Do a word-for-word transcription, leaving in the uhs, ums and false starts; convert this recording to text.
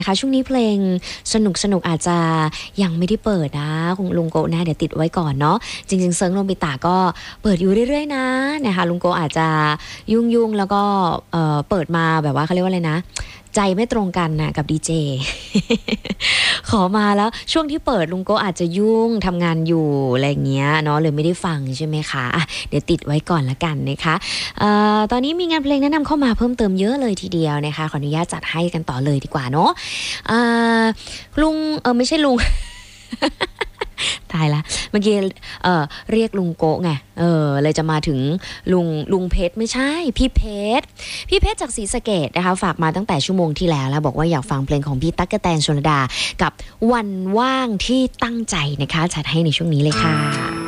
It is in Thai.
นะคะช่วงนี้เพลงสนุกสนุกอาจจะยังไม่ได้เปิดนะคุณลุงโกนะเดี๋ยวติดไว้ก่อนเนาะจริงๆเซิร์งโนบิตะก็เปิดอยู่เรื่อยๆนะนะคะลุงโกอาจจะยุ่งๆแล้วก็เอ่อเปิดมาแบบว่าเขาเรียกว่าอะไรนะใจไม่ตรงกันนะกับดีเจ ขอมาแล้วช่วงที่เปิดลุงโกอาจจะยุ่งทำงานอยู่อะไรเงี้ยเนาะเลยไม่ได้ฟังใช่ไหมคะะเดี๋ยวติดไว้ก่อนละกันนะคะเอ่อตอนนี้มีงานเพลงแนะนำเข้ามาเพิ่มเติมเยอะเลยทีเดียวนะคะขออนุญาตจัดให้กันต่อเลยดีกว่าเนาะอ่าลุงเออไม่ใช่ลุง ตายละเมื่อกี้เอ่อเรียกลุงโกะไงเออเลยจะมาถึงลุงลุงเพชรไม่ใช่พี่เพชรพี่เพชรจากศรีสะเกษนะคะฝากมาตั้งแต่ชั่วโมงที่แล้วแล้วบอกว่าอยากฟังเพลงของพี่ตั๊กกะแตนชลดากับวันว่างที่ตั้งใจนะคะจัดให้ในช่วงนี้เลยค่ะ